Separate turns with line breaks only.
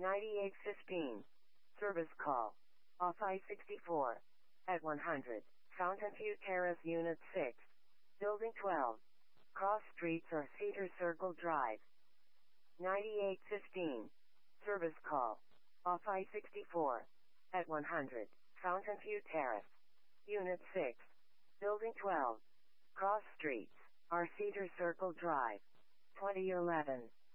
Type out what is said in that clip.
9815. Service call. Off I-64. At 100. Fountainview Terrace Unit 6. Building 12. Cross Streets or Cedar Circle Drive. 9815. Service call. Off I-64. At 100. Fountainview Terrace. Unit 6. Building 12. Cross Streets, or Cedar Circle Drive. 2011.